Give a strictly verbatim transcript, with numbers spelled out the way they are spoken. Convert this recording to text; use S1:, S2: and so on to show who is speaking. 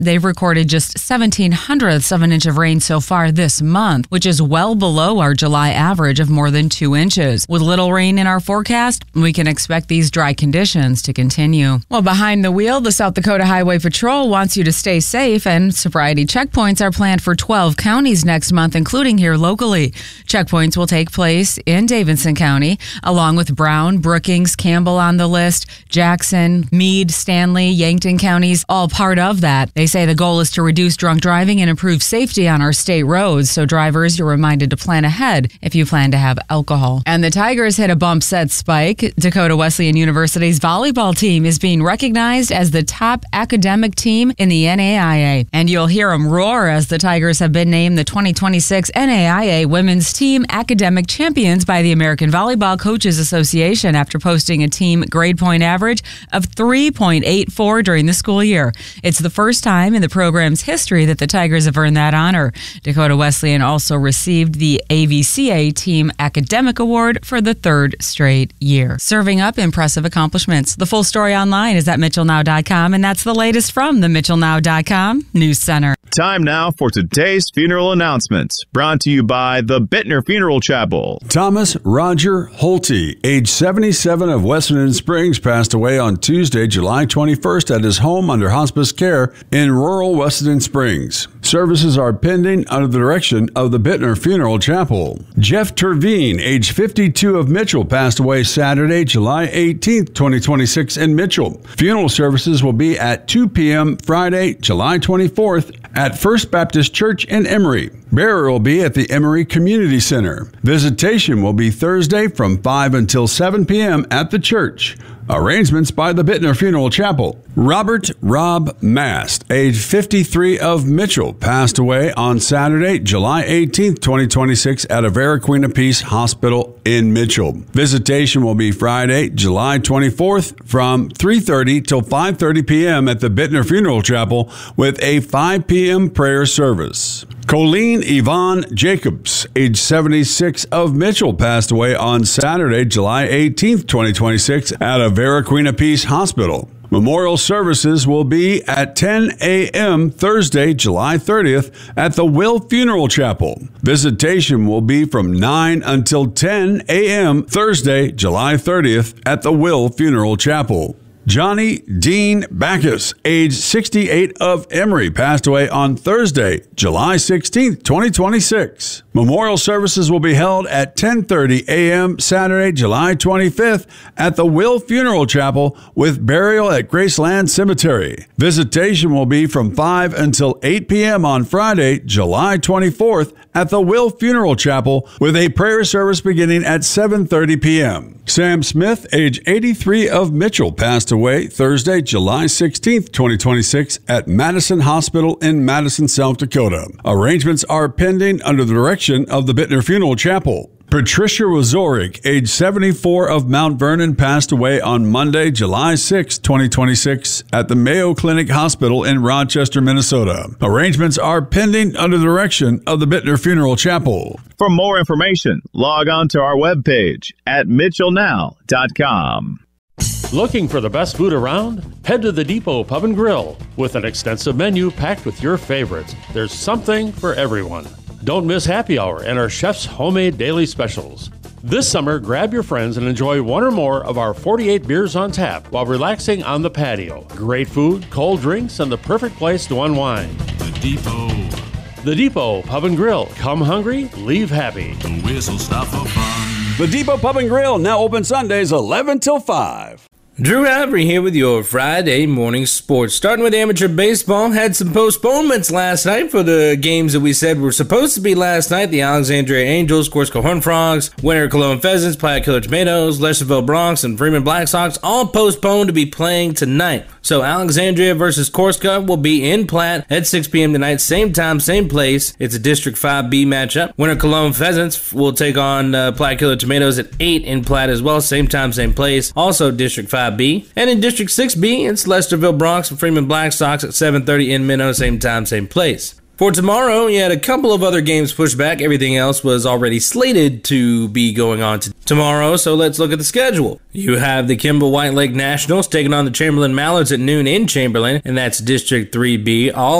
S1: they've recorded just seventeen hundredths of an inch of rain so far this month, which is well below our July average of more than two inches. With little rain in our forecast, we can expect these dry conditions to continue. Well, behind the wheel, the South Dakota Highway Patrol wants you to stay safe, and sobriety checkpoints are planned for twelve counties next month, including here locally. Checkpoints will take place in Davidson County, along with Brown, Brookings, Campbell on the list, Jackson, Meade, Stanley, Yankton counties, all part of that. They say the goal is to reduce drunk driving and improve safety on our state roads, so drivers, you're reminded to plan ahead if you plan to have alcohol. And the Tigers hit a bump set spike. Dakota Wesleyan University's volleyball team is being recognized as the top academic team in the N A I A. And you'll hear them roar as the Tigers have been named the twenty twenty-six N A I A Women's Team Academic Champions by the American Volleyball Coaches Association after posting a team grade point average of three point eight four during the school year. It's the first time in the program's history that the Tigers have earned that honor. Dakota Wesleyan also received the A V C A Team Academic Award for the third straight year. Serving up impressive accomplishments. The full story online is at mitchell now dot com, and that's the latest from the mitchell now dot com News Center.
S2: Time now for today's funeral announcements, brought to you by the Bittner Funeral Chapel.
S3: Thomas Roger Holte, age seventy-seven, of Western Springs, passed away on Tuesday, July twenty-first at his home under hospice care in rural Western Springs. Services are pending under the direction of the Bittner Funeral Chapel. Jeff Terveen, age fifty-two, of Mitchell, passed away Saturday, July eighteenth, twenty twenty-six in Mitchell. Funeral services will be at two p.m. Friday, July twenty-fourth at First Baptist Church in Emory. Burial will be at the Emory Community Center. Visitation will be Thursday from five until seven p.m. at the church. Arrangements by the Bittner Funeral Chapel. Robert Rob Mast, age fifty-three, of Mitchell, passed away on Saturday, July eighteenth, twenty twenty-six at Avera Queen of Peace Hospital in Mitchell. Visitation will be Friday, July twenty-fourth from three thirty till five thirty p.m. at the Bittner Funeral Chapel with a five p.m. prayer service. Colleen Yvonne Jacobs, age seventy-six, of Mitchell, passed away on Saturday, July eighteenth, twenty twenty-six at Avera Queen of Peace Hospital. Memorial services will be at ten a.m. Thursday, July thirtieth at the Will Funeral Chapel. Visitation will be from nine until ten a.m. Thursday, July thirtieth at the Will Funeral Chapel. Johnny Dean Backus, age sixty-eight, of Emory, passed away on Thursday, July sixteenth, twenty twenty-six. Memorial services will be held at ten thirty a.m. Saturday, July twenty-fifth at the Will Funeral Chapel with burial at Graceland Cemetery. Visitation will be from five until eight p.m. on Friday, July twenty-fourth at the Will Funeral Chapel with a prayer service beginning at seven thirty p.m. Sam Smith, age eighty-three, of Mitchell, passed away Thursday, July sixteenth, twenty twenty-six at Madison Hospital in Madison, South Dakota. Arrangements are pending under the direction of the Bittner Funeral Chapel. Patricia Wazorik, age seventy-four, of Mount Vernon, passed away on Monday, July sixth, twenty twenty-six at the Mayo Clinic Hospital in Rochester, Minnesota. Arrangements are pending under the direction of the Bittner Funeral Chapel.
S2: For more information, log on to our webpage at mitchell now dot com.
S4: Looking for the best food around? Head to the Depot Pub and Grill. With an extensive menu packed with your favorites, there's something for everyone. Don't miss happy hour and our chef's homemade daily specials. This summer, grab your friends and enjoy one or more of our forty-eight beers on tap while relaxing on the patio. Great food, cold drinks, and the perfect place to unwind.
S5: The Depot.
S4: The Depot Pub and Grill. Come hungry, leave happy.
S5: The whistle stop for fun.
S3: The Depot Pub and Grill, now open Sundays eleven till five.
S6: Drew Avery here with your Friday morning sports. Starting with amateur baseball, had some postponements last night for the games that we said were supposed to be last night. The Alexandria Angels, Corsica Horned Frogs, Winter Cologne Pheasants, Playa Killer Tomatoes, Lesterville Bronx, and Freeman Black Sox all postponed to be playing tonight. So Alexandria versus Corsica will be in Platte at six p.m. tonight, same time, same place. It's a District five B matchup. Winter Cologne Pheasants will take on uh, Playa Killer Tomatoes at eight in Platte as well, same time, same place. Also District five B. And in District six B, it's Lesterville Bronx and Freeman Black Sox at seven thirty in Minnow, same time, same place. For tomorrow, you had a couple of other games pushed back. Everything else was already slated to be going on to tomorrow, so let's look at the schedule. You have the Kimball White Lake Nationals taking on the Chamberlain Mallards at noon in Chamberlain, and that's District three B. All